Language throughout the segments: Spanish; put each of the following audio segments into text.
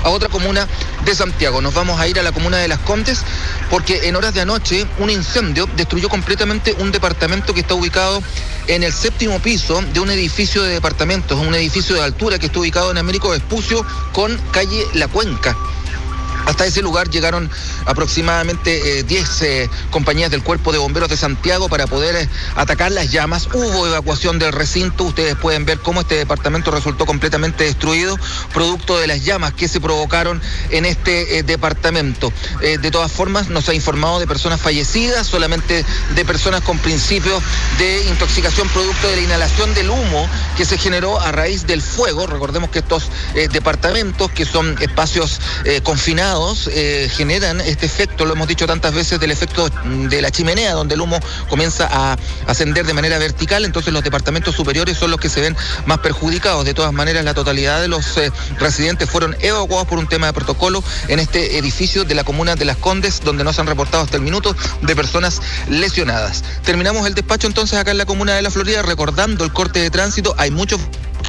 a otra comuna de Santiago. Nos vamos a ir a la comuna de Las Condes porque en horas de anoche un incendio destruyó completamente un departamento que está ubicado en el 7º piso de un edificio de departamentos, un edificio de altura que está ubicado en Américo Vespucio con calle La Cuenca. Hasta ese lugar llegaron aproximadamente 10 compañías del Cuerpo de Bomberos de Santiago para poder atacar las llamas. Hubo evacuación del recinto. Ustedes pueden ver cómo este departamento resultó completamente destruido, producto de las llamas que se provocaron en este departamento. De todas formas, no se ha informado de personas fallecidas, solamente de personas con principios de intoxicación producto de la inhalación del humo que se generó a raíz del fuego. Recordemos que estos departamentos, que son espacios confinados, generan este efecto, lo hemos dicho tantas veces, del efecto de la chimenea, donde el humo comienza a ascender de manera vertical. Entonces los departamentos superiores son los que se ven más perjudicados. De todas maneras, la totalidad de los residentes fueron evacuados por un tema de protocolo en este edificio de la comuna de Las Condes, donde no se han reportado hasta el minuto de personas lesionadas. Terminamos el despacho entonces acá en la comuna de La Florida, recordando el corte de tránsito. Hay muchos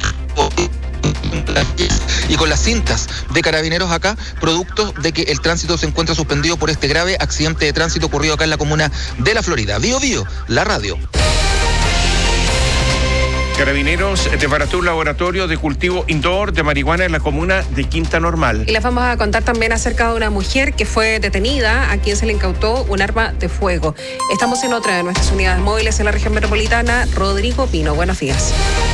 y con las cintas de carabineros acá, producto de que el tránsito se encuentra suspendido por este grave accidente de tránsito ocurrido acá en la comuna de La Florida. Bío Bío, la radio. Carabineros desbarató un laboratorio de cultivo indoor de marihuana en la comuna de Quinta Normal. Y les vamos a contar también acerca de una mujer que fue detenida, a quien se le incautó un arma de fuego. Estamos en otra de nuestras unidades móviles en la región metropolitana. Rodrigo Pino, buenos días.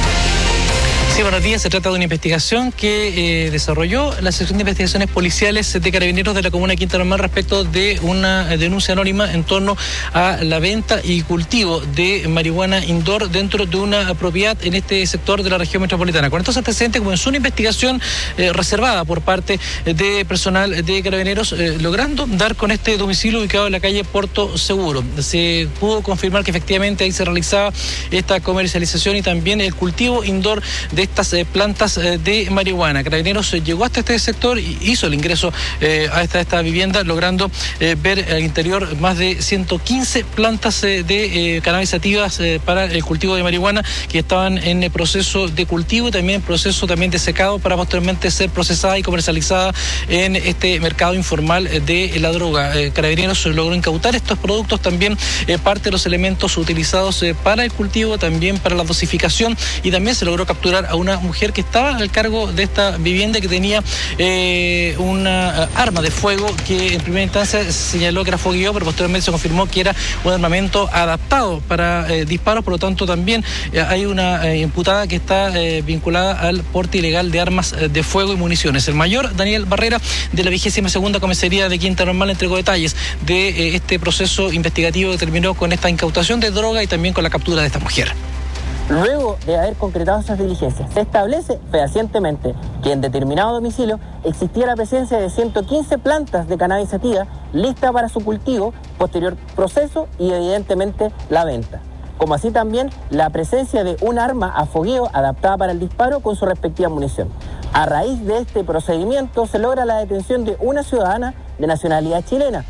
Sí, buenos días. Se trata de una investigación que desarrolló la sección de investigaciones policiales de Carabineros de la comuna de Quinta Normal respecto de una denuncia anónima en torno a la venta y cultivo de marihuana indoor dentro de una propiedad en este sector de la región metropolitana. Con estos antecedentes comenzó una investigación reservada por parte de personal de Carabineros, logrando dar con este domicilio ubicado en la calle Puerto Seguro. Se pudo confirmar que efectivamente ahí se realizaba esta comercialización y también el cultivo indoor de estas plantas de marihuana. Carabineros llegó hasta este sector y hizo el ingreso a esta vivienda, logrando ver al interior más de 115 plantas de cannabisativas para el cultivo de marihuana que estaban en el proceso de cultivo y también proceso de secado para posteriormente ser procesada y comercializada en este mercado informal de la droga. Carabineros logró incautar estos productos, también parte de los elementos utilizados para el cultivo, también para la dosificación, y también se logró capturar a una mujer que estaba al cargo de esta vivienda, que tenía una arma de fuego que en primera instancia señaló que era fogueo, pero posteriormente se confirmó que era un armamento adaptado para disparos. Por lo tanto, también hay una imputada que está vinculada al porte ilegal de armas de fuego y municiones. El mayor Daniel Barrera, de la 22ª Comisaría de Quinta Normal, entregó detalles de este proceso investigativo que terminó con esta incautación de droga y también con la captura de esta mujer. Luego de haber concretado esas diligencias, se establece fehacientemente que en determinado domicilio existía la presencia de 115 plantas de cannabis sativa listas para su cultivo, posterior proceso y evidentemente la venta. Como así también la presencia de un arma a fogueo adaptada para el disparo con su respectiva munición. A raíz de este procedimiento se logra la detención de una ciudadana de nacionalidad chilena.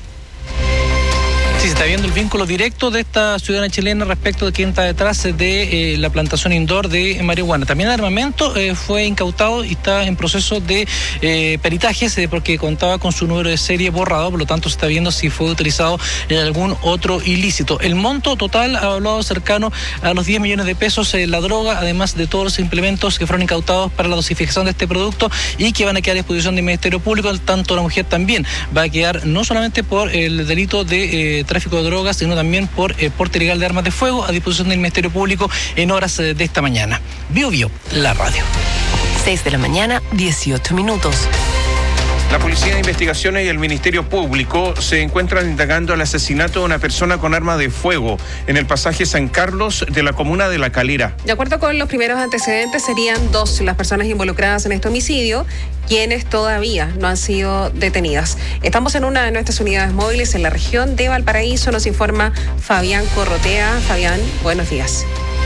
Sí, se está viendo el vínculo directo de esta ciudadana chilena respecto de quién está detrás de la plantación indoor de marihuana. También el armamento fue incautado y está en proceso de peritajes porque contaba con su número de serie borrado, por lo tanto se está viendo si fue utilizado en algún otro ilícito. El monto total ha hablado cercano a los 10 millones de pesos la droga, además de todos los implementos que fueron incautados para la dosificación de este producto y que van a quedar a disposición del Ministerio Público. Tanto la mujer también va a quedar no solamente por el delito de tráfico de drogas, sino también por porte ilegal de armas de fuego a disposición del Ministerio Público en horas de esta mañana. Bío Bío, la radio. 6 de la mañana, 18 minutos. La Policía de Investigaciones y el Ministerio Público se encuentran indagando el asesinato de una persona con arma de fuego en el pasaje San Carlos de la comuna de La Calera. De acuerdo con los primeros antecedentes, serían 2 las personas involucradas en este homicidio, quienes todavía no han sido detenidas. Estamos en una de nuestras unidades móviles en la región de Valparaíso. Nos informa Fabián Corrotea. Fabián, buenos días.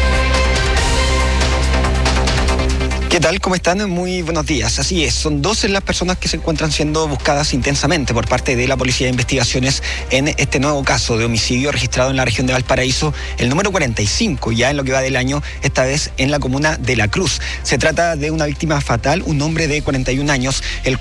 ¿Qué tal? ¿Cómo están? Muy buenos días. Así es, son 12 las personas que se encuentran siendo buscadas intensamente por parte de la Policía de Investigaciones en este nuevo caso de homicidio registrado en la región de Valparaíso, el número 45 ya en lo que va del año, esta vez en la comuna de La Cruz. Se trata de una víctima fatal, un hombre de 41 años, el